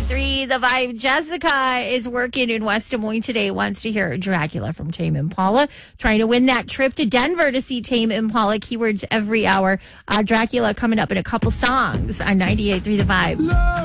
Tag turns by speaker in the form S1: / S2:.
S1: 98.3 The Vibe. Jessica is working in West Des Moines today, wants to hear Dracula from Tame Impala, trying to win that trip to Denver to see Tame Impala. Keywords every hour. Dracula coming up in a couple songs on 98.3 The Vibe.